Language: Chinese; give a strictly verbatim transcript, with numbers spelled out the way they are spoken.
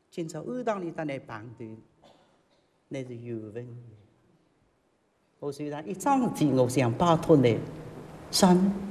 今朝二当你当来帮的，那是有问题。我虽然一张纸我想摆脱的，算。